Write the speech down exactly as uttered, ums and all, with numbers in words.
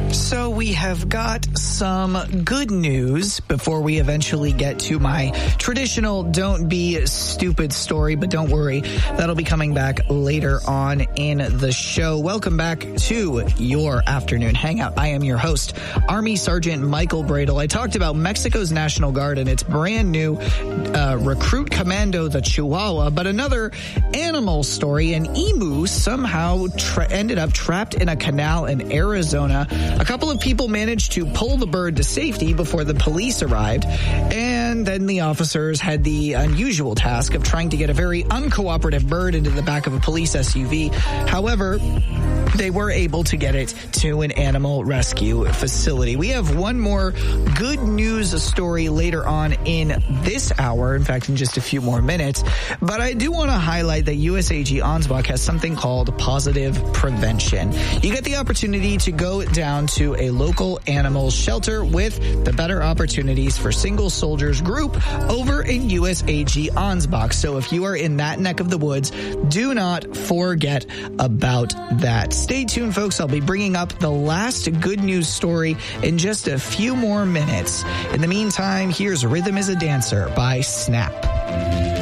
So we have got some good news before we eventually get to my traditional don't be stupid story, but don't worry, that'll be coming back later on in the show. Welcome back to your afternoon hangout. I am your host, Army Sergeant Michael Bradle. I talked about Mexico's National Guard and its brand new uh, recruit commando, the Chihuahua, but another animal story, an emu somehow tra- ended up trapped in a canal in Arizona. A couple of people managed to pull the bird to safety before the police arrived, and then the officers had the unusual task of trying to get a very uncooperative bird into the back of a police S U V. However, they were able to get it to an animal rescue facility. We have one more good news story later on in this hour, in fact, in just a few more minutes. But I do want to highlight that U S A G Ansbach has something called positive prevention. You get the opportunity to go down to a local animal shelter with the Better Opportunities for Single Soldiers group over in U S A G Ansbach. So if you are in that neck of the woods, do not forget about that. Stay tuned, folks. I'll be bringing up the last good news story in just a few more minutes. In the meantime, here's Rhythm is a Dancer by Snap.